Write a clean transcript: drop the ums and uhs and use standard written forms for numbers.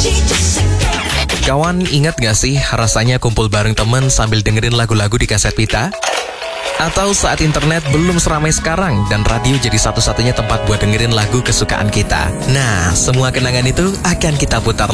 Kawan, ingat gak sih rasanya kumpul bareng temen sambil dengerin lagu-lagu di kaset pita? Atau saat internet belum seramai sekarang dan radio jadi satu-satunya tempat buat dengerin lagu kesukaan kita? Nah, semua kenangan itu akan kita putar